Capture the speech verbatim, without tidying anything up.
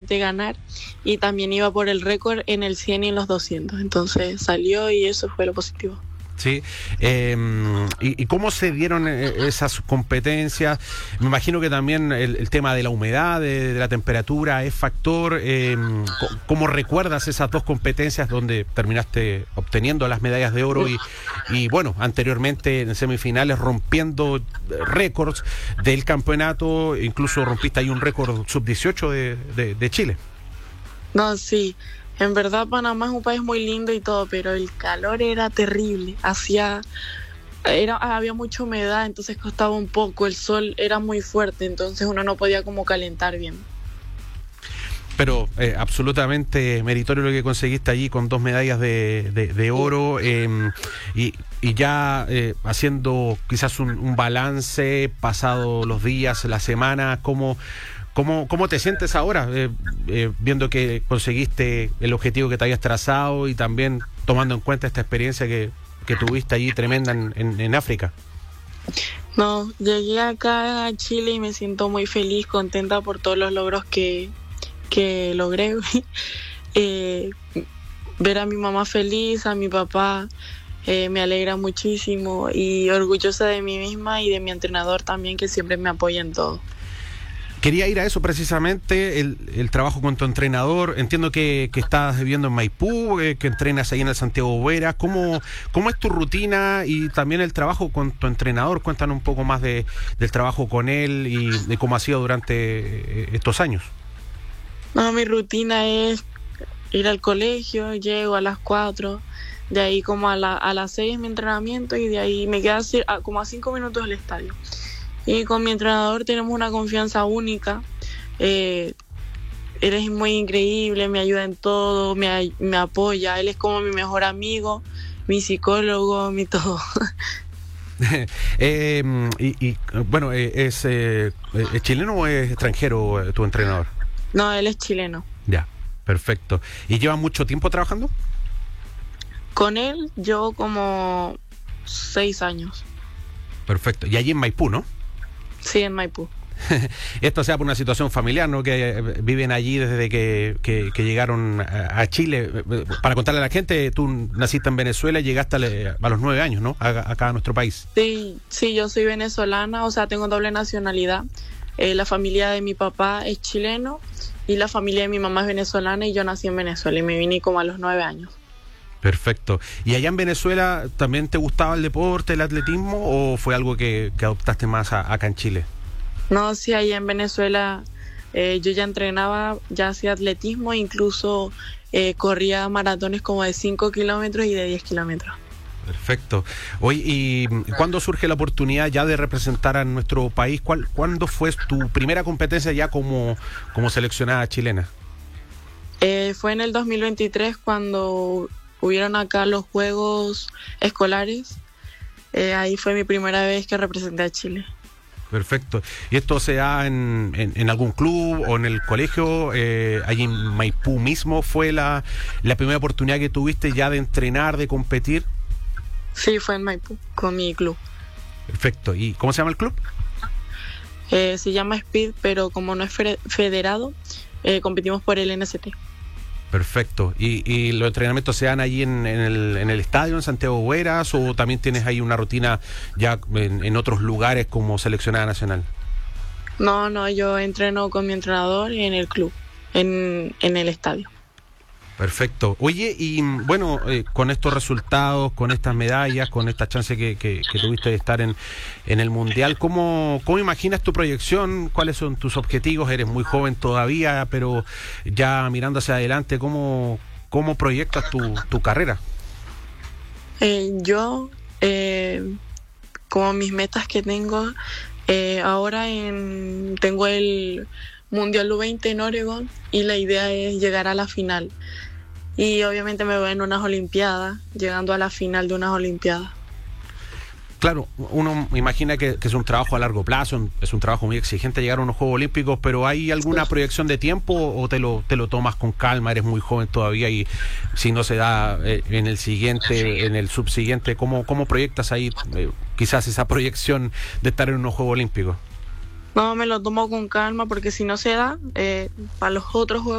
obviamente ganar, y también iba por el récord en el cien y en los doscientos, entonces salió y eso fue lo positivo. Sí, eh, y, y cómo se dieron esas competencias. Me imagino que también el, el tema de la humedad, de, de la temperatura es factor. Eh, ¿Cómo recuerdas esas dos competencias donde terminaste obteniendo las medallas de oro y, y bueno, anteriormente en semifinales rompiendo récords del campeonato, incluso rompiste ahí un récord sub dieciocho de, de, de Chile? No, sí. En verdad Panamá es un país muy lindo y todo, pero el calor era terrible, hacía, era, había mucha humedad, entonces costaba un poco, el sol era muy fuerte, entonces uno no podía como calentar bien. Pero eh, absolutamente meritorio lo que conseguiste allí con dos medallas de, de, de oro, eh, y, y ya eh, haciendo quizás un, un balance, pasado los días, la semana, ¿cómo... ¿Cómo, ¿Cómo te sientes ahora, eh, eh, viendo que conseguiste el objetivo que te habías trazado y también tomando en cuenta esta experiencia que, que tuviste allí tremenda en, en, en África? No, llegué acá a Chile y me siento muy feliz, contenta por todos los logros que, que logré. eh, ver a mi mamá feliz, a mi papá, eh, me alegra muchísimo, y orgullosa de mí misma y de mi entrenador también, que siempre me apoya en todo. Quería ir a eso precisamente, el, el trabajo con tu entrenador. Entiendo que, que estás viviendo en Maipú, eh, que entrenas ahí en el Santiago Boveras. ¿Cómo, ¿Cómo es tu rutina y también el trabajo con tu entrenador? Cuéntanos un poco más de, del trabajo con él y de cómo ha sido durante estos años. No, mi rutina es ir al colegio, llego a las cuatro, de ahí como a, la, a las seis mi entrenamiento, y de ahí me queda así, a, como a cinco minutos del estadio. Y con mi entrenador tenemos una confianza única. Eh, él es muy increíble, me ayuda en todo, me, me apoya. Él es como mi mejor amigo, mi psicólogo, mi todo. eh, y, y bueno, eh, ¿es, eh, ¿es chileno o es extranjero eh, tu entrenador? No, él es chileno. Ya, perfecto. ¿Y lleva mucho tiempo trabajando? Con él llevo como seis años. Perfecto. Y allí en Maipú, ¿no? Sí, en Maipú. Esto sea por una situación familiar, ¿no? Que viven allí desde que, que, que llegaron a, a Chile. Para contarle a la gente, tú naciste en Venezuela y llegaste a, a los nueve años, ¿no? A, acá a nuestro país. Sí, sí, yo soy venezolana, o sea, tengo doble nacionalidad. Eh, la familia de mi papá es chileno y la familia de mi mamá es venezolana, y yo nací en Venezuela y me vine como a los nueve años. Perfecto. ¿Y allá en Venezuela también te gustaba el deporte, el atletismo, o fue algo que, que adoptaste más a, acá en Chile? No, sí, allá en Venezuela eh, yo ya entrenaba, ya hacía atletismo, incluso eh, corría maratones como de cinco kilómetros y de diez kilómetros. Perfecto. Oye, ¿y cuándo surge la oportunidad ya de representar a nuestro país? ¿Cuál, ¿Cuándo fue tu primera competencia ya como, como seleccionada chilena? Eh, fue en el dos mil veintitrés cuando hubieron acá los Juegos Escolares. Eh, ahí fue mi primera vez que representé a Chile. Perfecto. ¿Y esto se da en, en, en algún club o en el colegio? Eh, ¿Allí en Maipú mismo fue la, la primera oportunidad que tuviste ya de entrenar, de competir? Sí, fue en Maipú, con mi club. Perfecto. ¿Y cómo se llama el club? Eh, se llama Speed, pero como no es federado, eh, competimos por el N S T. Perfecto. ¿Y, y los entrenamientos se dan allí en, en, el, en el estadio, en Santiago Boveras, o también tienes ahí una rutina ya en, en otros lugares como seleccionada nacional? No, no, yo entreno con mi entrenador y en el club, en, en el estadio. Perfecto. Oye, y bueno, eh, con estos resultados, con estas medallas, con esta chance que, que, que tuviste de estar en, en el Mundial, ¿cómo, ¿cómo imaginas tu proyección? ¿Cuáles son tus objetivos? Eres muy joven todavía, pero ya mirando hacia adelante, ¿cómo, cómo proyectas tu, tu carrera? Eh, yo, eh, como mis metas que tengo, eh, ahora en, tengo el Mundial U veinte en Oregon y la idea es llegar a la final. Y obviamente me veo en unas Olimpiadas, llegando a la final de unas Olimpiadas. Claro, uno imagina que, que es un trabajo a largo plazo, es un trabajo muy exigente llegar a unos Juegos Olímpicos, pero ¿hay alguna proyección de tiempo o te lo, te lo tomas con calma? Eres muy joven todavía y si no se da eh, en el siguiente, en el subsiguiente, ¿cómo, cómo proyectas ahí eh, quizás esa proyección de estar en unos Juegos Olímpicos? No, me lo tomo con calma porque si no se da, eh, para los otros Juegos